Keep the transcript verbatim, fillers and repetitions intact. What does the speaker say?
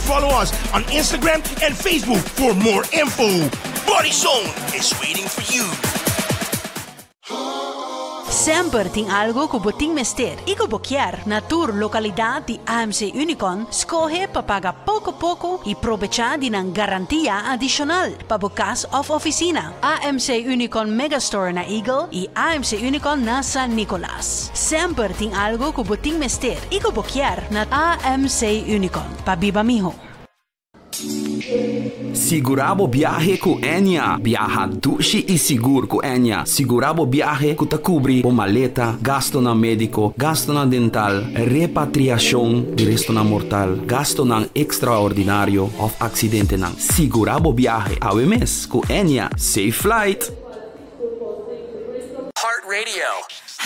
follow us on Instagram and Facebook for more info. Bodyzone is waiting for you. Sempre tem algo que você tem mister e que você quer na tua localidade de A M C Unicon. Escolhe para pagar pouco a pouco e aproveitar de uma garantia adicional para o caso of oficina. A M C Unicon Megastore na Eagle e A M C Unicon na San Nicolas. Sempre tem algo que você tem mister e que você quer na A M C Unicon. Pa biba mijo. Segurabo viaje com Enya. Viaja dushi e seguro com Enya. Segurabo viaje que te cubre o maleta, gasto na médico, gasto na dental, repatriação de resto na mortal, gasto na extraordinário of acidente na. Segurabo viaje. A mes com Enya. Safe flight. Heart Radio.